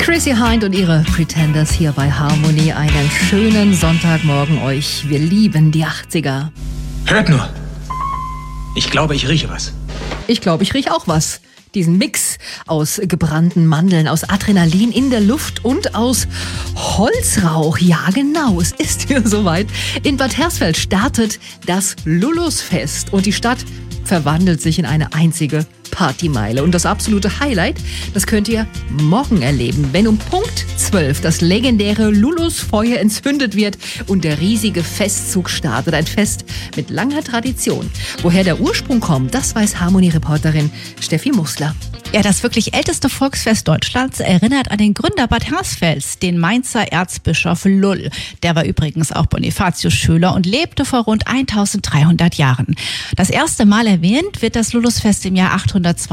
Chrissy Hind und ihre Pretenders hier bei Harmony. Einen schönen Sonntagmorgen euch. Wir lieben die 80er. Hört nur. Ich glaube, ich rieche was. Ich glaube, ich rieche auch was. Diesen Mix aus gebrannten Mandeln, aus Adrenalin in der Luft und aus Holzrauch. Ja, genau, es ist hier soweit. In Bad Hersfeld startet das Lulusfest und die Stadt verwandelt sich in eine einzige Partymeile. Und das absolute Highlight, das könnt ihr morgen erleben, wenn um Punkt 12 das legendäre Lulusfeuer entzündet wird und der riesige Festzug startet. Ein Fest mit langer Tradition. Woher der Ursprung kommt, das weiß Harmony-Reporterin Steffi Musler. Ja, das wirklich älteste Volksfest Deutschlands erinnert an den Gründer Bad Hersfelds, den Mainzer Erzbischof Lull. Der war übrigens auch Bonifatius-Schüler und lebte vor rund 1300 Jahren. Das erste Mal erwähnt wird das Lulusfest im Jahr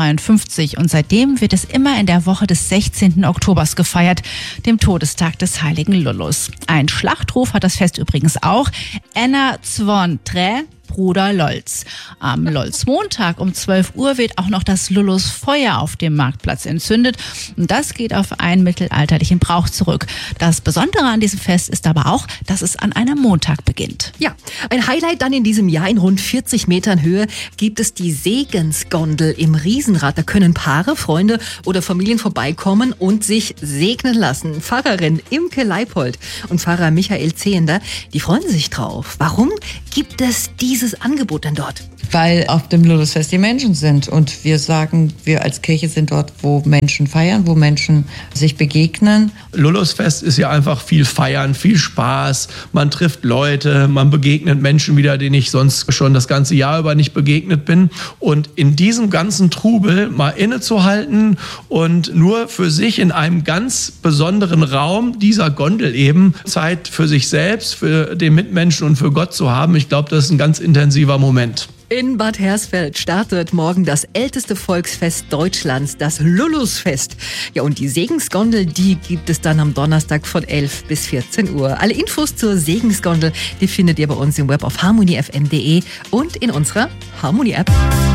852 und seitdem wird es immer in der Woche des 16. Oktobers gefeiert, dem Todestag des heiligen Lullus. Ein Schlachtruf hat das Fest übrigens auch: Enna Zwon Trä, Bruder Lolz. Am Lolzmontag um 12 Uhr wird auch noch das Lulusfeuer auf dem Marktplatz entzündet. Und das geht auf einen mittelalterlichen Brauch zurück. Das Besondere an diesem Fest ist aber auch, dass es an einem Montag beginnt. Ja, ein Highlight dann in diesem Jahr. In rund 40 Metern Höhe gibt es die Segensgondel im Riesenrad. Da können Paare, Freunde oder Familien vorbeikommen und sich segnen lassen. Pfarrerin Imke Leipold und Pfarrer Michael Zehender, die freuen sich drauf. Warum gibt es dieses Angebot denn dort? Weil auf dem Lulusfest die Menschen sind und wir sagen, wir als Kirche sind dort, wo Menschen feiern, wo Menschen sich begegnen. Lulusfest ist ja einfach viel Feiern, viel Spaß. Man trifft Leute, man begegnet Menschen wieder, denen ich sonst schon das ganze Jahr über nicht begegnet bin. Und in diesem ganzen Trubel mal innezuhalten und nur für sich in einem ganz besonderen Raum dieser Gondel eben Zeit für sich selbst, für den Mitmenschen und für Gott zu haben, ich glaube, das ist ein ganz intensiver Moment. In Bad Hersfeld startet morgen das älteste Volksfest Deutschlands, das Lulusfest. Ja, und die Segensgondel, die gibt es dann am Donnerstag von 11 bis 14 Uhr. Alle Infos zur Segensgondel, die findet ihr bei uns im Web auf harmonyfm.de und in unserer Harmony-App.